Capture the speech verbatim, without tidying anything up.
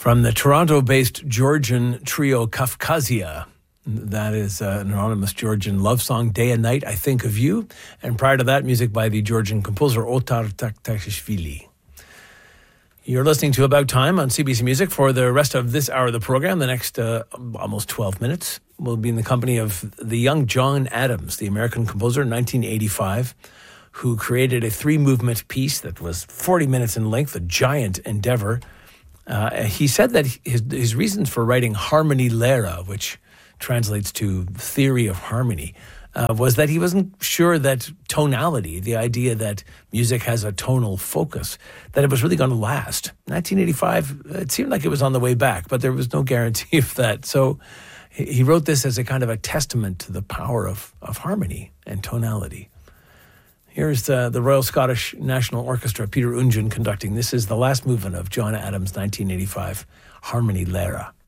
From the Toronto-based Georgian trio Kafkazia. That is uh, an anonymous Georgian love song, Day and Night, I Think of You. And prior to that, music by the Georgian composer Otar Taktashvili. You're listening to About Time on C B C Music. For the rest of this hour of the program, the next uh, almost twelve minutes, we'll be in the company of the young John Adams, the American composer in nineteen eighty-five, who created a three-movement piece that was forty minutes in length, a giant endeavor. Uh, he said that his, his reasons for writing Harmony Lera, which translates to theory of harmony, uh, was that he wasn't sure that tonality, the idea that music has a tonal focus, that it was really going to last. nineteen eighty-five, it seemed like it was on the way back, but there was no guarantee of that. So he wrote this as a kind of a testament to the power of, of harmony and tonality. Here's the, the Royal Scottish National Orchestra, Peter Ungen conducting. This is the last movement of John Adams' nineteen eighty-five Harmony Lera.